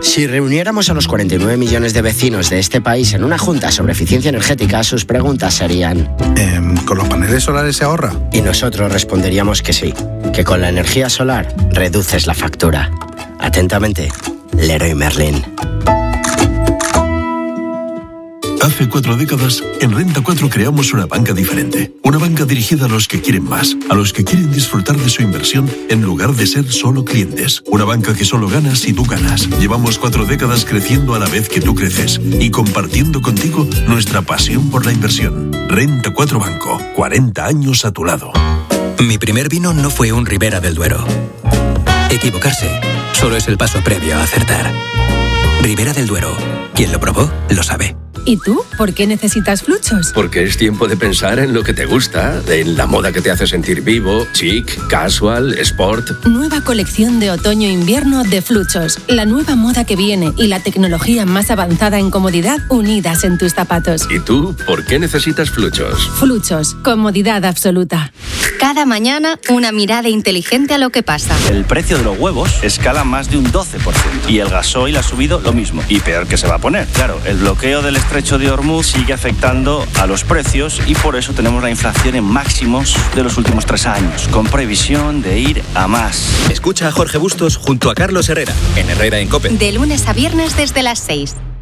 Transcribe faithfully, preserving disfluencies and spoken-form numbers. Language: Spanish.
Si reuniéramos a los cuarenta y nueve millones de vecinos de este país en una junta sobre eficiencia energética, sus preguntas serían... Eh, ¿Con los paneles solares se ahorra? Y nosotros responderíamos que sí, que con la energía solar reduces la factura. Atentamente, Leroy Merlin. Hace cuatro décadas, en Renta cuatro creamos una banca diferente. Una banca dirigida a los que quieren más, a los que quieren disfrutar de su inversión en lugar de ser solo clientes. Una banca que solo gana si tú ganas. Llevamos cuatro décadas creciendo a la vez que tú creces y compartiendo contigo nuestra pasión por la inversión. Renta cuatro Banco, cuarenta años a tu lado. Mi primer vino no fue un Ribera del Duero. Equivocarse solo es el paso previo a acertar. Ribera del Duero. Quien lo probó, lo sabe. ¿Y tú? ¿Por qué necesitas Fluchos? Porque es tiempo de pensar en lo que te gusta, en la moda que te hace sentir vivo, chic, casual, sport. Nueva colección de otoño-invierno de Fluchos. La nueva moda que viene y la tecnología más avanzada en comodidad unidas en tus zapatos. ¿Y tú? ¿Por qué necesitas Fluchos? Fluchos. Comodidad absoluta. Cada mañana, una mirada inteligente a lo que pasa. El precio de los huevos escala más de un doce por ciento. Y el gasoil ha subido lo mismo. Y peor que se va a poner. Claro, el bloqueo del estrecho de Hormuz sigue afectando a los precios y por eso tenemos la inflación en máximos de los últimos tres años, con previsión de ir a más. Escucha a Jorge Bustos junto a Carlos Herrera, en Herrera en COPE. De lunes a viernes desde las seis.